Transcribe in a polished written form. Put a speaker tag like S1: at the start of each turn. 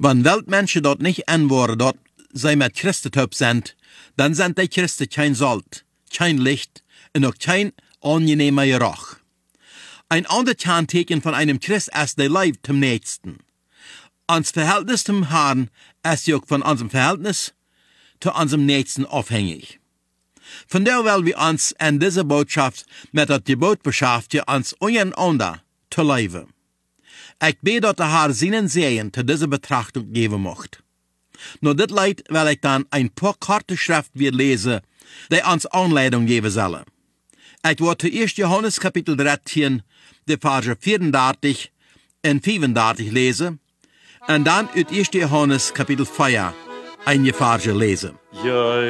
S1: Wenn Weltmenschen dort nicht anworden, dort sie mit Christentum sind, dann sind die Christen kein Salz, kein Licht und auch kein angenehmer Geruch. Ein anderes Kennzeichen von einem Christ ist der Liebe zum Nächsten. Unser Verhältnis zum Herrn ist ja auch von unserem Verhältnis zu unserem Nächsten abhängig. Von daher wollen wir uns in dieser Botschaft mit dem Gebot beschäftigen, uns untereinander zu lieben. Ich bete, dass der Herr seinen Segen zu dieser Betrachtung geben möchte. Nur dit Leid will ich dann ein paar kurze Schrift wieder lesen, die uns Anleitung geben sollen. Ich werde zuerst Johannes Kapitel 13, die Verse 34 und 35 lesen, und dann aus 1. Johannes Kapitel 4, einige Verse lesen.
S2: Ja,